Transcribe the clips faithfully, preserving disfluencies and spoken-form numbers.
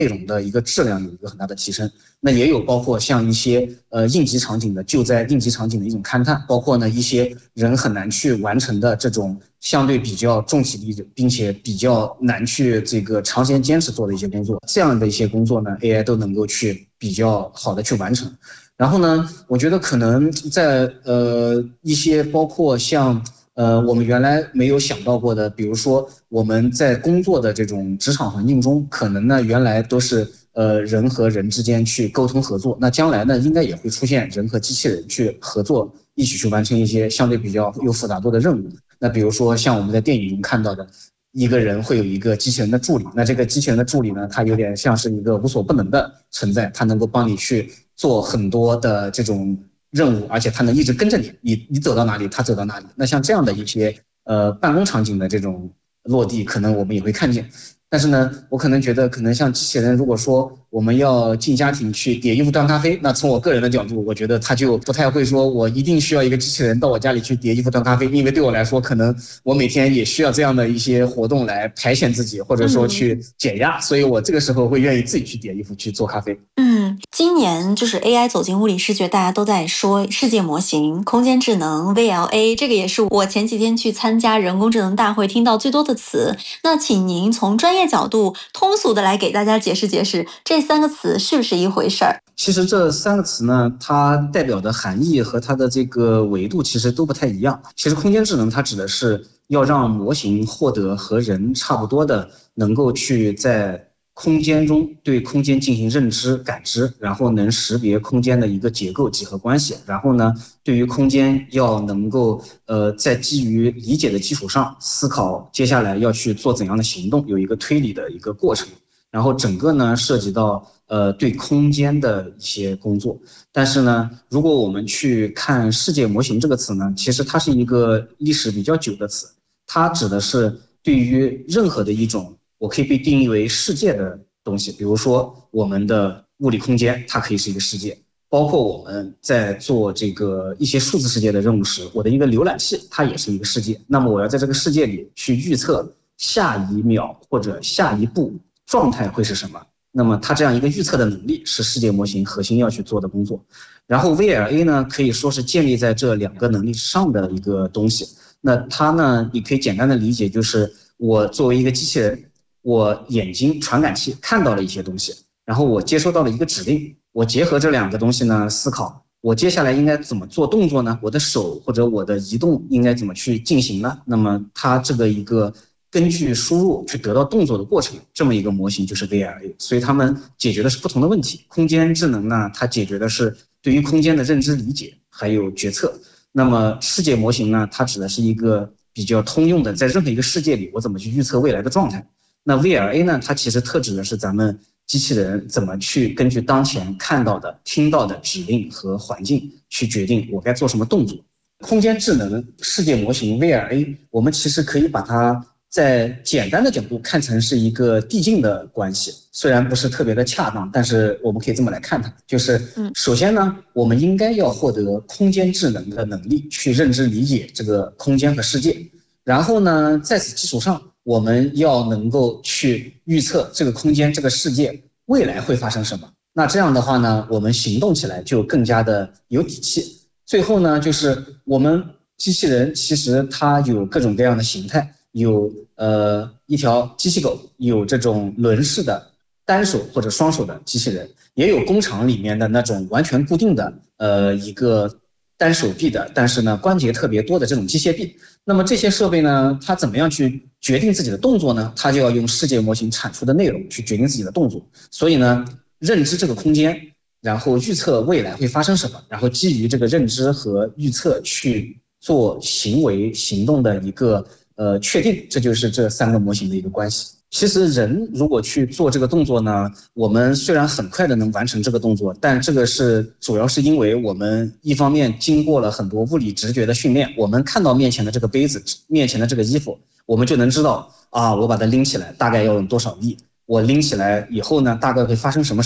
内容的一个质量有一个很大的提升。那也有包括像一些呃应急场景的就在应急场景的一种勘探，包括呢一些人很难去完成的这种相对比较重体力并且比较难去这个长时间坚持做的一些工作，这样的一些工作呢 A I 都能够去比较好的去完成。然后呢，我觉得可能在呃一些包括像呃我们原来没有想到过的，比如说我们在工作的这种职场环境中，可能呢原来都是呃人和人之间去沟通合作，那将来呢应该也会出现人和机器人去合作，一起去完成一些相对比较有复杂度的任务。那比如说像我们在电影中看到的，一个人会有一个机器人的助理，那这个机器人的助理呢，它有点像是一个无所不能的存在，它能够帮你去做很多的这种任务，而且它能一直跟着你，你你走到哪里，它走到哪里。那像这样的一些呃办公场景的这种落地，可能我们也会看见。但是呢，我可能觉得，可能像机器人，如果说我们要进家庭去叠衣服、端咖啡，那从我个人的角度，我觉得他就不太会说，我一定需要一个机器人到我家里去叠衣服、端咖啡，因为对我来说，可能我每天也需要这样的一些活动来排遣自己，或者说去减压，所以我这个时候会愿意自己去叠衣服、去做咖啡。 嗯，今年就是 A I 走进物理视觉，大家都在说世界模型、空间智能、V L A， 这个也是我前几天去参加人工智能大会听到最多的词。那请您从专业角度通俗的来给大家解释解释这三个词是不是一回事儿？ 其实这三个词呢，它代表的含义和它的这个维度其实都不太一样。其实空间智能它指的是要让模型获得和人差不多的，能够去在空间中对空间进行认知感知，然后能识别空间的一个结构几何关系，然后呢对于空间要能够呃在基于理解的基础上思考接下来要去做怎样的行动，有一个推理的一个过程。然后整个呢涉及到呃对空间的一些工作。但是呢，如果我们去看世界模型这个词呢，其实它是一个历史比较久的词，它指的是对于任何的一种我可以被定义为世界的东西，比如说我们的物理空间，它可以是一个世界，包括我们在做这个一些数字世界的任务时，我的一个浏览器它也是一个世界，那么我要在这个世界里去预测下一秒或者下一步状态会是什么，那么它这样一个预测的能力是世界模型核心要去做的工作。然后 V L A 呢，可以说是建立在这两个能力之上的一个东西。那它呢，你可以简单的理解就是我作为一个机器人，我眼睛传感器看到了一些东西，然后我接收到了一个指令，我结合这两个东西呢思考，我接下来应该怎么做动作呢？我的手或者我的移动应该怎么去进行呢？那么它这个一个根据输入去得到动作的过程，这么一个模型就是 V L A， 所以他们解决的是不同的问题。空间智能呢，它解决的是对于空间的认知理解还有决策。那么世界模型呢，它指的是一个比较通用的，在任何一个世界里我怎么去预测未来的状态。那 V L A 呢，它其实特指的是咱们机器人怎么去根据当前看到的、听到的指令和环境去决定我该做什么动作。空间智能世界模型 V L A， 我们其实可以把它在简单的角度看成是一个递进的关系，虽然不是特别的恰当，但是我们可以这么来看它，就是首先呢，我们应该要获得空间智能的能力去认知理解这个空间和世界，然后呢，在此基础上，我们要能够去预测这个空间、这个世界未来会发生什么。那这样的话呢，我们行动起来就更加的有底气。最后呢，就是我们机器人其实它有各种各样的形态。有呃一条机器狗，有这种轮式的单手或者双手的机器人，也有工厂里面的那种完全固定的呃一个单手臂的，但是呢关节特别多的这种机械臂。那么这些设备呢，它怎么样去决定自己的动作呢？它就要用世界模型产出的内容去决定自己的动作。所以呢，认知这个空间，然后预测未来会发生什么，然后基于这个认知和预测去做行为行动的一个呃，确定，这就是这三个模型的一个关系。其实人如果去做这个动作呢，我们虽然很快的能完成这个动作，但这个是主要是因为我们一方面经过了很多物理直觉的训练，我们看到面前的这个杯子，面前的这个衣服，我们就能知道啊，我把它拎起来大概要用多少力，我拎起来以后呢，大概会发生什么事儿。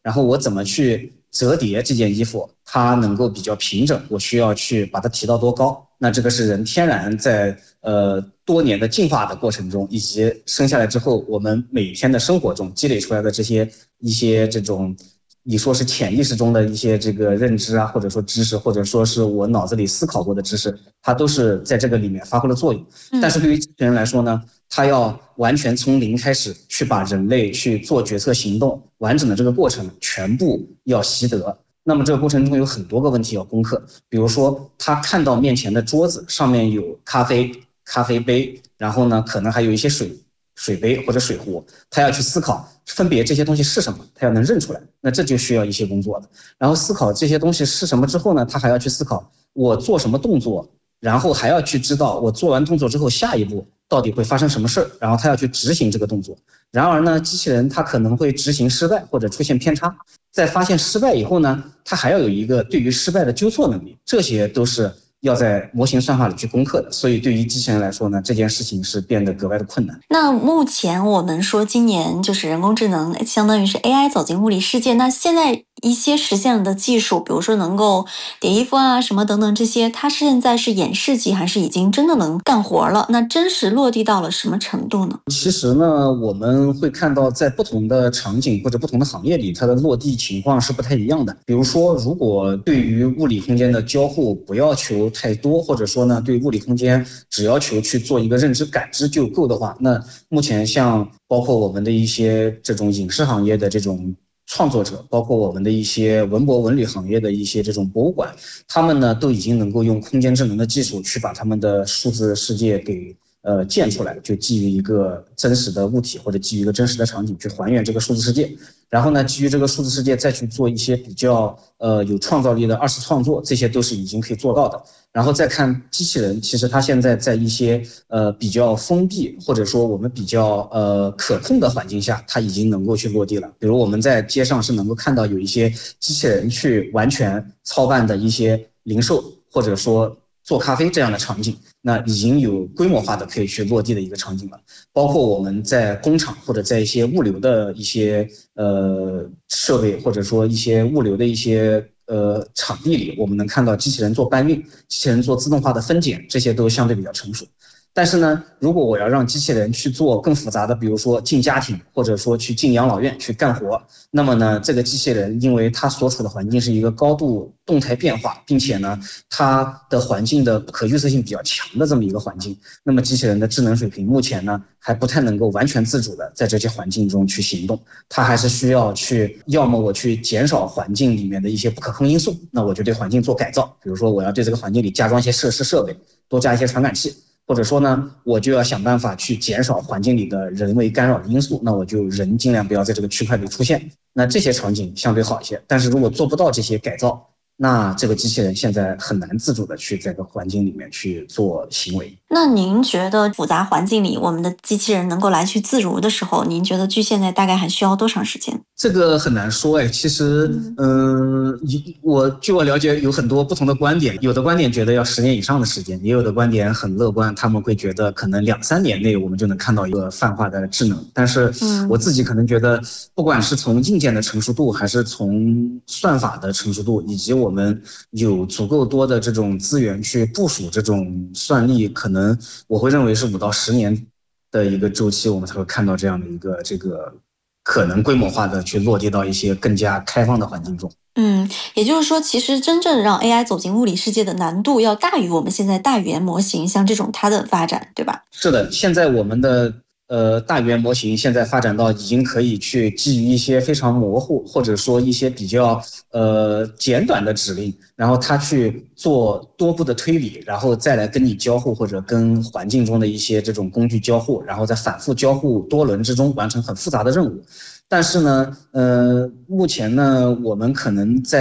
然后我怎么去折叠这件衣服，它能够比较平整，我需要去把它提到多高。那这个是人天然在呃多年的进化的过程中，以及生下来之后我们每天的生活中积累出来的这些一些这种你说是潜意识中的一些这个认知啊，或者说知识，或者说是我脑子里思考过的知识，它都是在这个里面发挥了作用。但是对于机器人来说呢，它要完全从零开始去把人类去做决策行动完整的这个过程全部要习得。那么这个过程中有很多个问题要攻克，比如说他看到面前的桌子上面有咖啡咖啡杯，然后呢可能还有一些水水杯或者水壶，他要去思考分别这些东西是什么，他要能认出来，那这就需要一些工作的。然后思考这些东西是什么之后呢，他还要去思考我做什么动作，然后还要去知道我做完动作之后下一步到底会发生什么事，然后他要去执行这个动作。然而呢，机器人它可能会执行失败或者出现偏差，在发现失败以后呢，它还要有一个对于失败的纠错能力，这些都是要在模型算法里去攻克的。所以对于机器人来说呢，这件事情是变得格外的困难。 那目前我们说今年就是人工智能相当于是 A I 走进物理世界，那现在一些实现了的技术，比如说能够叠衣服啊什么等等这些，它现在是演示级还是已经真的能干活了？那真实落地到了什么程度呢？ 其实呢，我们会看到在不同的场景或者不同的行业里，它的落地情况是不太一样的。比如说，如果对于物理空间的交互不要求太多，或者说呢，对物理空间只要求去做一个认知感知就够的话，那目前像包括我们的一些这种影视行业的这种创作者，包括我们的一些文博文旅行业的一些这种博物馆，他们呢都已经能够用空间智能的技术去把他们的数字世界给呃建出来，就基于一个真实的物体或者基于一个真实的场景去还原这个数字世界，然后呢基于这个数字世界再去做一些比较呃有创造力的二次创作，这些都是已经可以做到的。然后再看机器人，其实它现在在一些呃比较封闭或者说我们比较呃可控的环境下，它已经能够去落地了。比如我们在街上是能够看到有一些机器人去完全操办的一些零售或者说做咖啡这样的场景，那已经有规模化的可以去落地的一个场景了。包括我们在工厂或者在一些物流的一些呃设备，或者说一些物流的一些呃场地里，我们能看到机器人做搬运，机器人做自动化的分拣，这些都相对比较成熟。但是呢，如果我要让机器人去做更复杂的，比如说进家庭，或者说去进养老院去干活，那么呢，这个机器人因为它所处的环境是一个高度动态变化，并且呢，它的环境的不可预测性比较强的这么一个环境，那么机器人的智能水平目前呢，还不太能够完全自主的在这些环境中去行动，它还是需要去，要么我去减少环境里面的一些不可控因素，那我就对环境做改造，比如说我要对这个环境里加装一些设施设备，多加一些传感器。或者说呢，我就要想办法去减少环境里的人为干扰的因素，那我就人尽量不要在这个区块里出现，那这些场景相对好一些。但是如果做不到这些改造，那这个机器人现在很难自主的去在这个环境里面去做行为。 那您觉得复杂环境里我们的机器人能够来去自如的时候，您觉得距现在大概还需要多长时间？ 这个很难说哎，其实嗯、呃，我据我了解有很多不同的观点，有的观点觉得要十年以上的时间，也有的观点很乐观，他们会觉得可能两三年内我们就能看到一个泛化的智能。但是我自己可能觉得，不管是从硬件的成熟度，还是从算法的成熟度，以及我们有足够多的这种资源去部署这种算力，可能我会认为是五到十年的一个周期，我们才会看到这样的一个这个可能规模化的去落地到一些更加开放的环境中。 嗯，也就是说，其实真正让 A I 走进物理世界的难度要大于我们现在大语言模型像这种它的发展，对吧？ 是的，现在我们的呃大语言模型现在发展到已经可以去基于一些非常模糊或者说一些比较呃简短的指令，然后它去做多步的推理，然后再来跟你交互或者跟环境中的一些这种工具交互，然后在反复交互多轮之中完成很复杂的任务。但是呢，呃，目前呢，我们可能在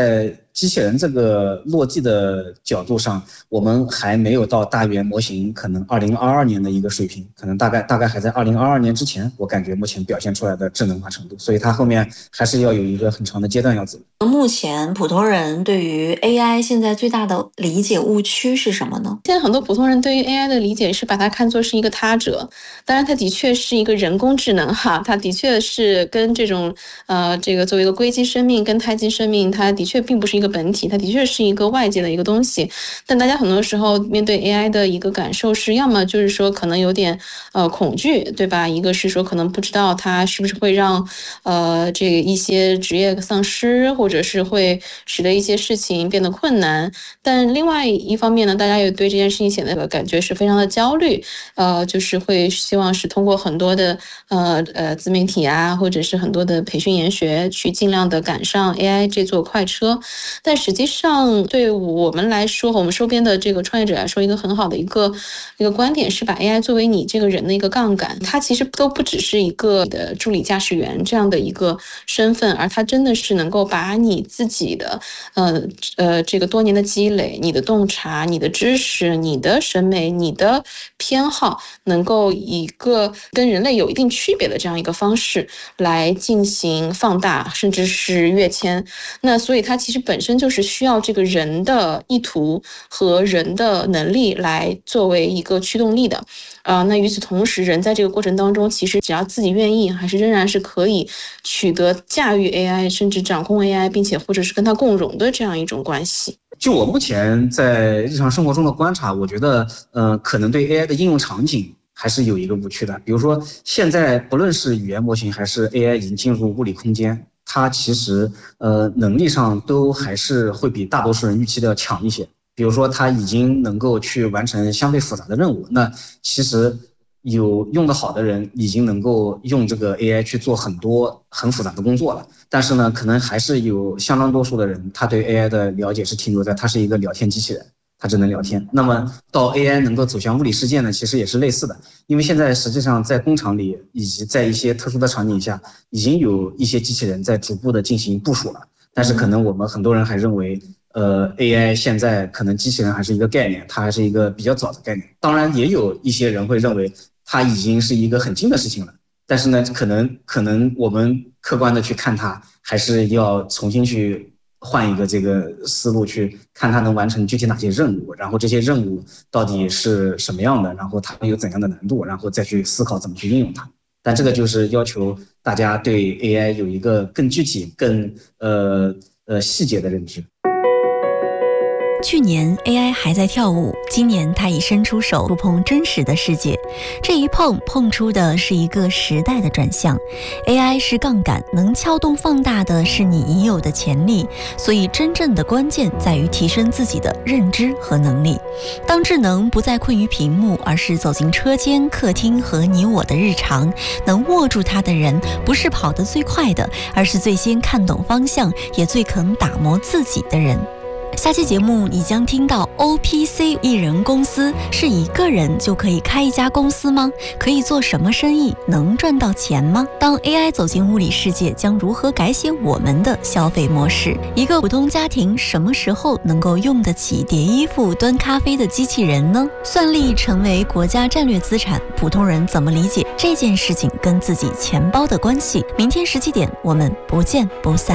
机器人这个落地的角度上，我们还没有到大语言模型可能二零二二年的一个水平，可能大概大概还在二零二二年之前，我感觉目前表现出来的智能化程度，所以它后面还是要有一个很长的阶段要走。 目前普通人对于 A I 现在最大的理解误区是什么呢？ 现在很多普通人对于 A I 的理解是把它看作是一个他者，当然它的确是一个人工智能哈，它的确是跟这种呃这个作为一个硅基生命跟胎记生命，它的确并不是一个本体，它的确是一个外界的一个东西。但大家很多时候面对 A I 的一个感受是，要么就是说可能有点呃恐惧，对吧？一个是说可能不知道它是不是会让呃这个一些职业丧失，或者是会使得一些事情变得困难。但另外一方面呢，大家也对这件事情显得感觉是非常的焦虑，呃，就是会希望是通过很多的呃呃自媒体啊，或者是很多的培训研学，去尽量的赶上 A I 这座快车。但实际上，对我们来说，我们周边的这个创业者来说，一个很好的一个一个观点是把 A I 作为你这个人的一个杠杆，它其实都不只是一个的助理驾驶员这样的一个身份，而它真的是能够把你自己的呃呃这个多年的积累、你的洞察、你的知识、你的审美、你的偏好，能够以一个跟人类有一定区别的这样一个方式来进行放大，甚至是跃迁。那所以它其实本身就是需要这个人的意图和人的能力来作为一个驱动力的。呃，那与此同时，人在这个过程当中，其实只要自己愿意，还是仍然是可以取得驾驭 A I， 甚至掌控 A I， 并且或者是跟它共融的这样一种关系。 就我目前在日常生活中的观察，我觉得呃，可能对 A I 的应用场景还是有一个误区的。比如说，现在不论是语言模型还是 A I 已经进入物理空间，它其实呃能力上都还是会比大多数人预期的要强一些。比如说，它已经能够去完成相对复杂的任务，那其实有用得好的人已经能够用这个 A I 去做很多很复杂的工作了。但是呢，可能还是有相当多数的人，他对 A I 的了解是停留在它是一个聊天机器人，它只能聊天。那么到 A I 能够走向物理世界呢，其实也是类似的。因为现在实际上在工厂里以及在一些特殊的场景下，已经有一些机器人在逐步的进行部署了。但是可能我们很多人还认为呃 A I 现在可能机器人还是一个概念，它还是一个比较早的概念。当然也有一些人会认为它已经是一个很近的事情了，但是呢可能可能我们客观的去看它，还是要重新去换一个这个思路去看它能完成具体哪些任务，然后这些任务到底是什么样的，然后它有怎样的难度，然后再去思考怎么去应用它。但这个就是要求大家对 A I 有一个更具体更呃呃细节的认知。 去年 A I 还在跳舞，今年它已伸出手触碰真实的世界。这一碰碰出的是一个时代的转向。 A I 是杠杆，能撬动放大的是你已有的潜力，所以真正的关键在于提升自己的认知和能力。当智能不再困于屏幕，而是走进车间、客厅和你我的日常，能握住它的人，不是跑得最快的，而是最先看懂方向，也最肯打磨自己的人。下期节目你将听到 O P C 艺人公司是一个人就可以开一家公司吗？可以做什么生意？能赚到钱吗？当 A I 走进物理世界，将如何改写我们的消费模式？一个普通家庭什么时候能够用得起叠衣服、端咖啡的机器人呢？算力成为国家战略资产，普通人怎么理解这件事情跟自己钱包的关系？明天十七点，我们不见不散。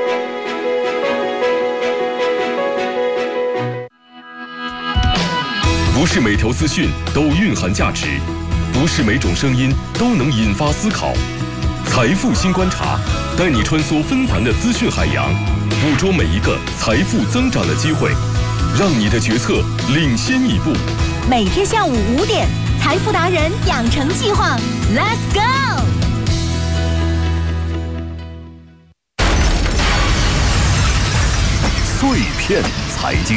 不是每条资讯都蕴含价值，不是每种声音都能引发思考。财富新观察，带你穿梭纷繁的资讯海洋，捕捉每一个财富增长的机会，让你的决策领先一步。 每天下午五点，财富达人养成计划 ，Let's go！ 碎片财经。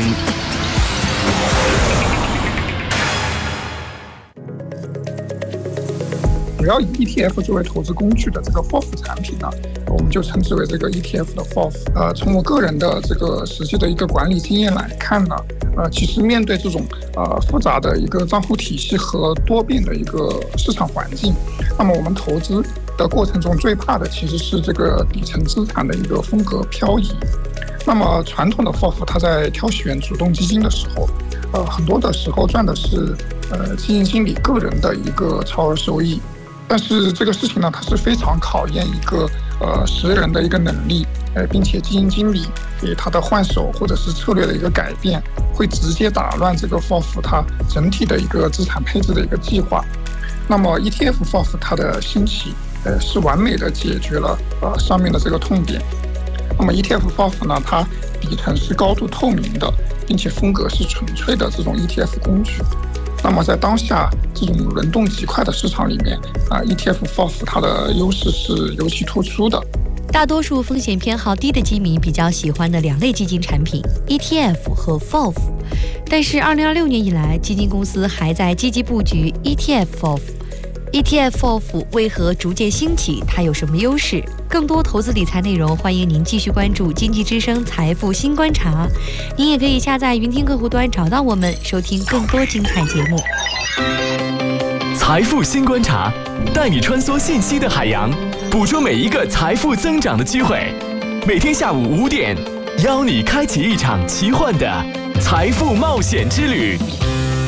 主要以 E T F 作为投资工具的这个 F O F 产品呢，我们就称之为这个 E T F 的 F O F。呃，从我个人的这个实际的一个管理经验来看呢，呃，其实面对这种呃复杂的一个账户体系和多变的一个市场环境，那么我们投资的过程中最怕的其实是这个底层资产的一个风格漂移。 那么传统的 F O F 它在挑选主动基金的时候，呃，很多的时候赚的是呃基金经理个人的一个超额收益，但是这个事情呢，它是非常考验一个呃识人的一个能力，呃，并且基金经理给他的换手或者是策略的一个改变，会直接打乱这个 F O F 它整体的一个资产配置的一个计划。那么 E T F F O F 它的兴起，呃，是完美的解决了呃上面的这个痛点。那么 E T F F O F 呢，它底层是高度透明的，并且风格是纯粹的这种 E T F 工具。那么在当下这种轮动极快的市场里面啊 ，E T F F O F 它的优势是尤其突出的。 大多数风险偏好低的基民比较喜欢的两类基金产品 E T F 和 F O F， 但是二零二六年以来，基金公司还在积极布局 E T F F O F。E T F F O F 为何逐渐兴起？它有什么优势？更多投资理财内容，欢迎您继续关注经济之声财富新观察。您也可以下载云听客户端找到我们，收听更多精彩节目。 财富新观察，带你穿梭信息的海洋，捕捉每一个财富增长的机会。每天下午五点，邀你开启一场奇幻的财富冒险之旅。